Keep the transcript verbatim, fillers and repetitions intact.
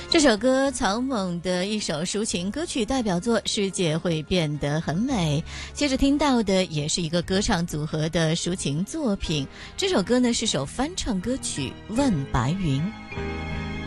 这首歌草蜢的一首抒情歌曲代表作《世界会变得很美》，接着听到的也是一个歌唱组合的抒情作品。这首歌呢是首翻唱歌曲《问白云》。